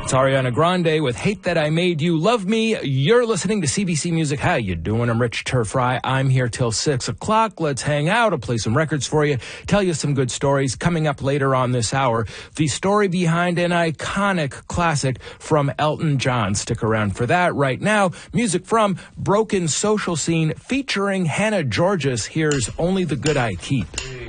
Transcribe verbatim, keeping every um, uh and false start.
That's Ariana Grande with Hate That I Made You Love Me. You're listening to C B C Music. How you doing? I'm Rich Turfry. I'm here till six o'clock. Let's hang out. I'll play some records for you, tell you some good stories. Coming up later on this hour, the story behind an iconic classic from Elton John. Stick around for that. Right now, music from Broken Social Scene featuring Hannah Georges. Here's Only the Good I Keep.